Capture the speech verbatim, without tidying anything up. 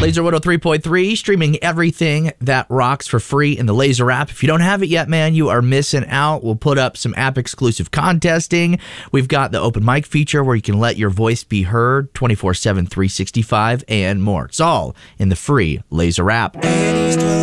Laser one oh three point three, streaming everything that rocks for free in the Laser app. If you don't have it yet, man, you are missing out. We'll put up some app-exclusive contesting. We've got the open mic feature where you can let your voice be heard twenty-four seven, three sixty-five, and more. It's all in the free Laser app.